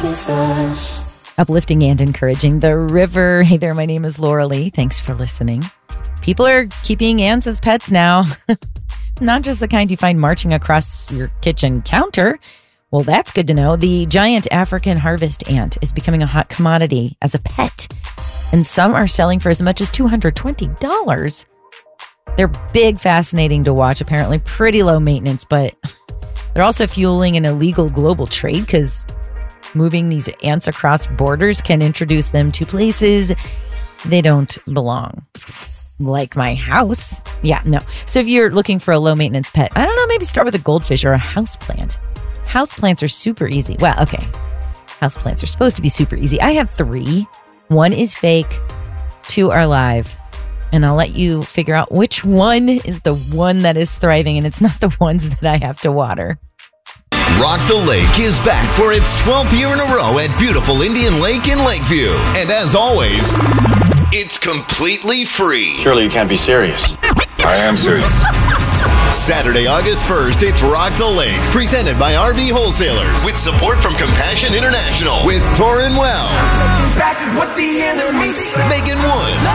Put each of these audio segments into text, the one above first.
with us. Uplifting and encouraging the river. Hey there, my name is Laura Lee. Thanks for listening. People are keeping ants as pets now. Not just the kind you find marching across your kitchen counter. Well, that's good to know. The giant African harvest ant is becoming a hot commodity as a pet, and some are selling for as much as $220. They're big, fascinating to watch, apparently pretty low maintenance, but they're also fueling an illegal global trade because moving these ants across borders can introduce them to places they don't belong. Like my house. Yeah, no. So if you're looking for a low maintenance pet, I don't know, maybe start with a goldfish or a houseplant. Houseplants are super easy. Well, okay. Houseplants are supposed to be super easy. I have 3. 1 is fake. 2 are live. And I'll let you figure out which one is the one that is thriving, and it's not the ones that I have to water. Rock the Lake is back for its 12th year in a row at beautiful Indian Lake in Lakeview. And as always, it's completely free. Surely you can't be serious. I am serious. Saturday, August 1st, it's Rock the Lake, presented by RV Wholesalers, with support from Compassion International, with Torrin Wells, Megan Woods,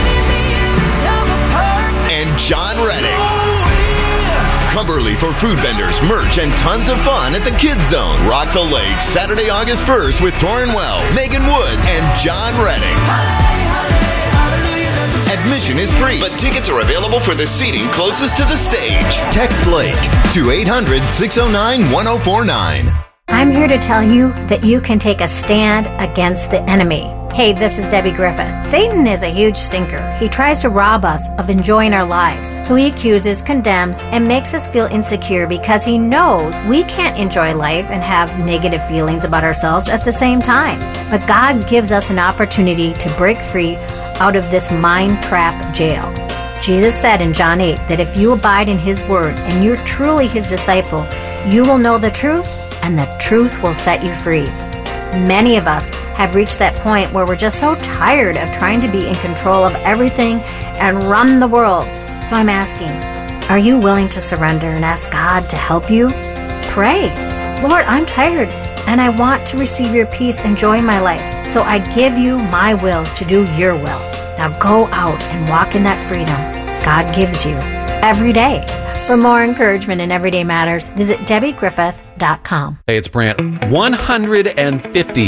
and John Reddick. Cumberly for food vendors, merch, and tons of fun at the Kids Zone. Rock the Lake, Saturday, August 1st, with Torrin Wells, Megan Woods, and John Reddick. Admission is free, but tickets are available for the seating closest to the stage. Text Lake to 800-609-1049. I'm here to tell you that you can take a stand against the enemy. Hey, this is Debbie Griffith. Satan is a huge stinker. He tries to rob us of enjoying our lives. So he accuses, condemns, and makes us feel insecure because he knows we can't enjoy life and have negative feelings about ourselves at the same time. But God gives us an opportunity to break free out of this mind trap jail. Jesus said in John 8 that if you abide in his word and you're truly his disciple, you will know the truth, and the truth will set you free. Many of us have reached that point where we're just so tired of trying to be in control of everything and run the world. So I'm asking, are you willing to surrender and ask God to help you? Pray, Lord, I'm tired and I want to receive your peace and joy in my life. So I give you my will to do your will. Now go out and walk in that freedom God gives you every day. For more encouragement in Everyday Matters, visit DebbieGriffith.com. Hey, it's Brant. 150.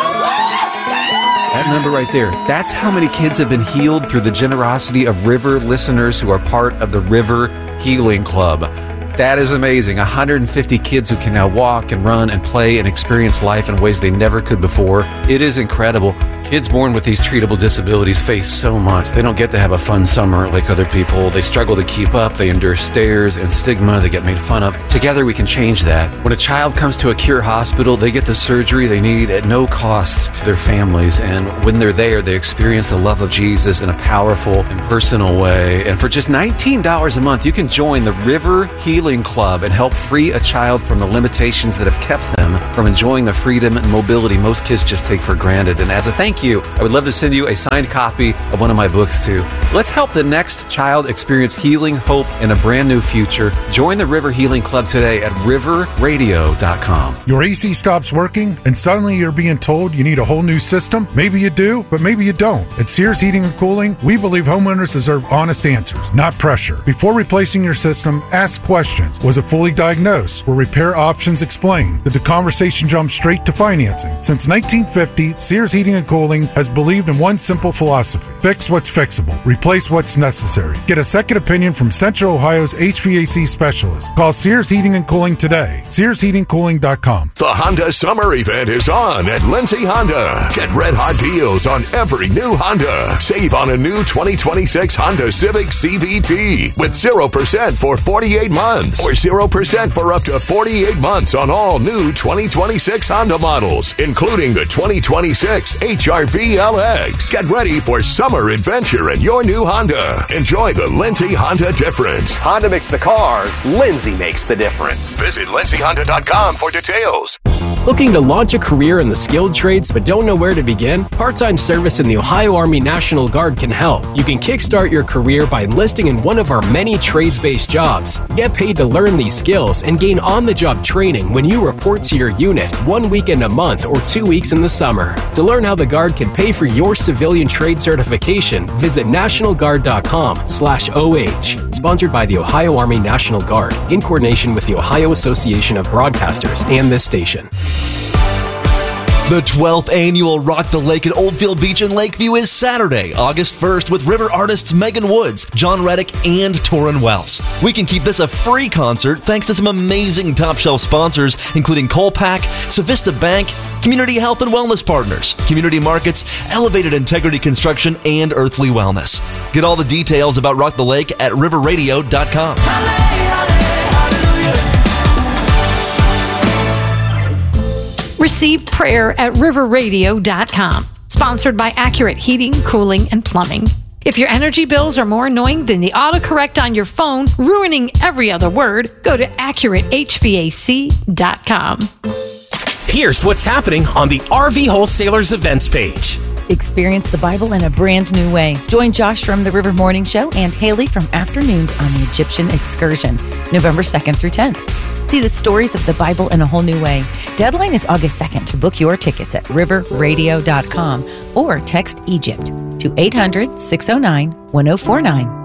That number right there, that's how many kids have been healed through the generosity of River listeners who are part of the River Healing Club. That is amazing. 150 kids who can now walk and run and play and experience life in ways they never could before. It is incredible. Kids born with these treatable disabilities face so much. They don't get to have a fun summer like other people. They struggle to keep up. They endure stares and stigma. They get made fun of. Together we can change that. When a child comes to a Cure hospital, they get the surgery they need at no cost to their families. And when they're there, they experience the love of Jesus in a powerful and personal way. And for just $19 a month, you can join the River Healing Club and help free a child from the limitations that have kept them from enjoying the freedom and mobility most kids just take for granted. And as a thank you, I would love to send you a signed copy of one of my books too. Let's help the next child experience healing, hope, and a brand new future. Join the River Healing Club today at riverradio.com. Your AC stops working and suddenly you're being told you need a whole new system? Maybe you do, but maybe you don't. At Sears Heating and Cooling, we believe homeowners deserve honest answers, not pressure. Before replacing your system, ask questions. Was it fully diagnosed? Were repair options explained? Did the conversation jump straight to financing? Since 1950, Sears Heating and Cooling has believed in one simple philosophy: fix what's fixable, replace what's necessary. Get a second opinion from Central Ohio's HVAC specialist. Call Sears Heating and Cooling today. SearsHeatingCooling.com. The Honda Summer Event is on at Lindsay Honda. Get red hot deals on every new Honda. Save on a new 2026 Honda Civic CVT with 0% for 48 months or 0% for up to 48 months on all new 2026 Honda models, including the 2026 HR-V LX. Get ready for summer adventure in your new Honda. Enjoy the Lindsay Honda difference. Honda makes the cars. Lindsay makes the difference. Visit lindsayhonda.com for details. Looking to launch a career in the skilled trades but don't know where to begin? Part-time service in the Ohio Army National Guard can help. You can kickstart your career by enlisting in one of our many trades-based jobs. Get paid to learn these skills and gain on-the-job training when you report to your unit 1 weekend a month or 2 weeks in the summer. To learn how the Guard can pay for your civilian trade certification, visit nationalguard.com/OH. Sponsored by the Ohio Army National Guard in coordination with the Ohio Association of Broadcasters and this station. The 12th annual Rock the Lake at Oldfield Beach in Lakeview is Saturday, August 1st, with river artists Megan Woods, John Reddick, and Torrin Wells. We can keep this a free concert thanks to some amazing top-shelf sponsors, including Colpack, Savista Bank, Community Health and Wellness Partners, Community Markets, Elevated Integrity Construction, and Earthly Wellness. Get all the details about Rock the Lake at riverradio.com. Receive prayer at riverradio.com. Sponsored by Accurate Heating, Cooling, and Plumbing. If your energy bills are more annoying than the autocorrect on your phone, ruining every other word, go to AccurateHVAC.com. Here's what's happening on the RV Wholesalers events page. Experience the Bible in a brand new way. Join Josh from the River Morning Show and Haley from Afternoons on the Egyptian Excursion, November 2nd through 10th. See the stories of the Bible in a whole new way. Deadline is August 2nd to book your tickets at riverradio.com or text Egypt to 800-609-1049.